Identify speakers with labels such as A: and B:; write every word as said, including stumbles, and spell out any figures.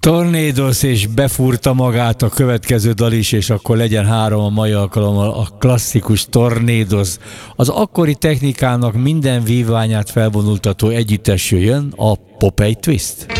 A: Tornadoes, és befúrta magát a következő dal is, és akkor legyen három a mai alkalommal a klasszikus Tornadoes. Az akkori technikának minden vívványát felvonultató együttes jön, a Popeye Twist.